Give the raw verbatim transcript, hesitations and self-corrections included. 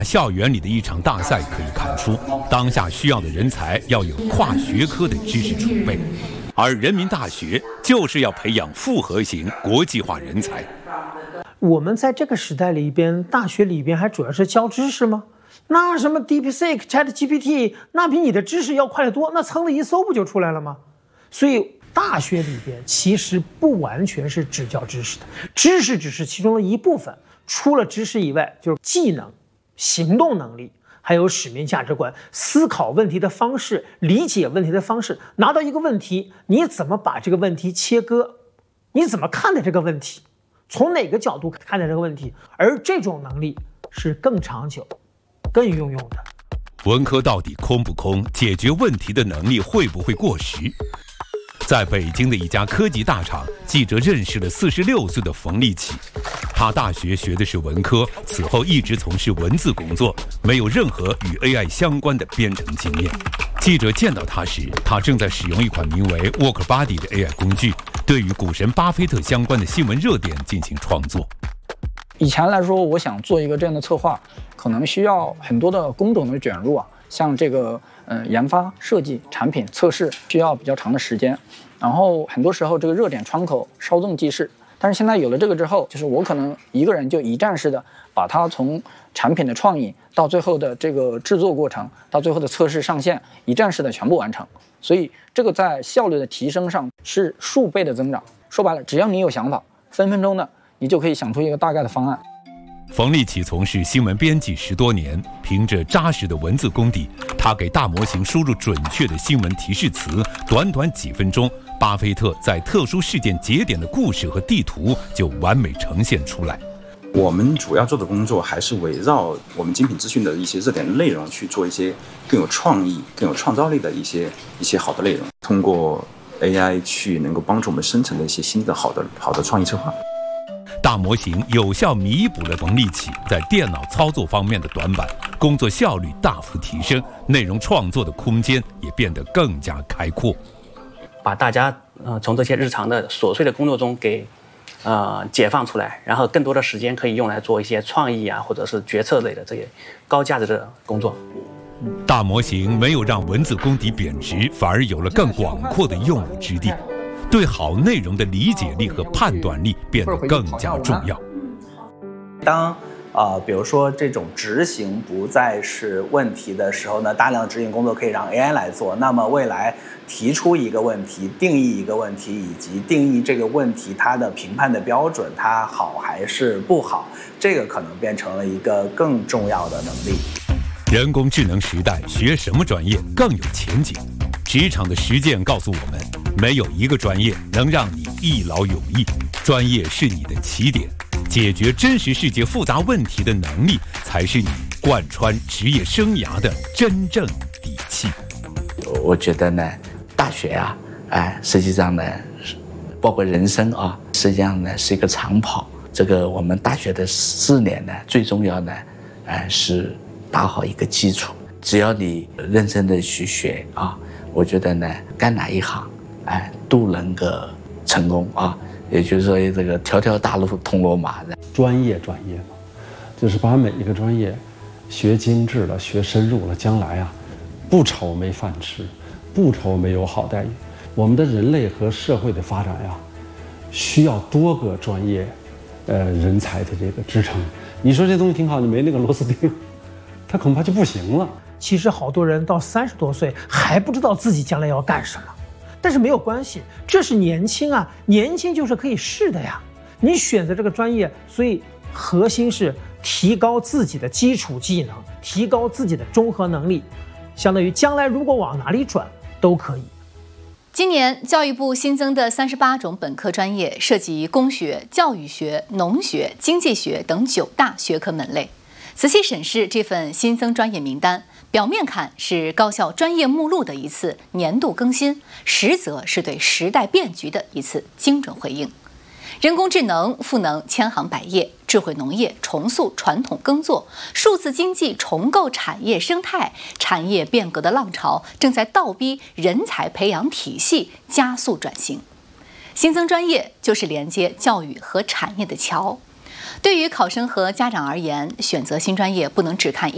校园里的一场大赛可以看出，当下需要的人才要有跨学科的知识储备，而人民大学就是要培养复合型国际化人才。 我们在这个时代里边，大学里边还主要是教知识吗？那什么 DeepSeek、ChatGPT， 那比你的知识要快得多，那噌的一搜不就出来了吗？所以大学里边其实不完全是只教知识的，知识只是其中的一部分。除了知识以外，就是技能、行动能力，还有使命价值观、思考问题的方式、理解问题的方式。拿到一个问题，你怎么把这个问题切割？你怎么看待这个问题？从哪个角度看待这个问题？而这种能力是更长久、更有用的。 文科到底空不空？解决问题的能力会不会过时？在北京的一家科技大厂，记者认识了四十六岁的冯立起。他大学学的是文科，此后一直从事文字工作，没有任何与 A I 相关的编程经验。记者见到他时，他正在使用一款名为 WorkBuddy 的 A I 工具，对于股神巴菲特相关的新闻热点进行创作。 以前来说，我想做一个这样的策划，可能需要很多的工种的卷入啊，像这个呃研发、设计、产品、测试，需要比较长的时间。然后很多时候这个热点窗口稍纵即逝。但是现在有了这个之后，就是我可能一个人就一站式的把它从产品的创意到最后的这个制作过程，到最后的测试上线，一站式的全部完成。所以这个在效率的提升上是数倍的增长。说白了，只要你有想法，分分钟的你就可以想出一个大概的方案。 冯立起从事新闻编辑十多年，凭着扎实的文字功底，他给大模型输入准确的新闻提示词，短短几分钟，巴菲特在特殊事件节点的故事和地图就完美呈现出来。 我们主要做的工作还是围绕我们精品资讯的一些热点内容去做一些更有创意、更有创造力的一些一些好的内容，通过 A I 去能够帮助我们生成的一些新的好的好的创意策划。 大模型有效弥补了冯立起在电脑操作方面的短板，工作效率大幅提升，内容创作的空间也变得更加开阔。 把大家呃从这些日常的琐碎的工作中给呃解放出来，然后更多的时间可以用来做一些创意啊，或者是决策类的这些高价值的工作。 大模型没有让文字功底贬值，反而有了更广阔的用武之地。对好内容的理解力和判断力变得更加重要。 当呃，比如说这种执行不再是问题的时候呢，大量的执行工作可以让 A I 来做。那么未来提出一个问题、定义一个问题，以及定义这个问题它的评判的标准，它好还是不好，这个可能变成了一个更重要的能力。 人工智能时代，学什么专业更有前景？职场的实践告诉我们，没有一个专业能让你一劳永逸，专业是你的起点，解决真实世界复杂问题的能力，才是你贯穿职业生涯的真正底气。 我觉得呢，大学啊，哎，实际上呢，包括人生啊，实际上呢是一个长跑。这个我们大学的四年呢，最重要呢，哎，是打好一个基础。只要你认真的去学啊，我觉得呢，干哪一行，哎，都能够成功啊。也就是说，这个条条大路通罗马的。 专业专业嘛，就是把每一个专业学精致了，学深入了，将来啊，不愁没饭吃，不愁没有好待遇。我们的人类和社会的发展呀，需要多个专业，呃，人才的这个支撑。你说这东西挺好，你没那个螺丝钉，它恐怕就不行了。 其实好多人到三十多岁还不知道自己将来要干什么，但是没有关系，这是年轻啊，年轻就是可以试的呀。你选择这个专业，所以核心是提高自己的基础技能，提高自己的综合能力，相当于将来如果往哪里转都可以。 今年教育部新增的三十八种本科专业涉及工学、教育学、农学、经济学等九大学科门类。仔细审视这份新增专业名单，表面看是高校专业目录的一次年度更新，实则是对时代变局的一次精准回应。人工智能赋能千行百业，智慧农业重塑传统耕作，数字经济重构产业生态，产业变革的浪潮正在倒逼人才培养体系加速转型。新增专业就是连接教育和产业的桥。对于考生和家长而言，选择新专业不能只看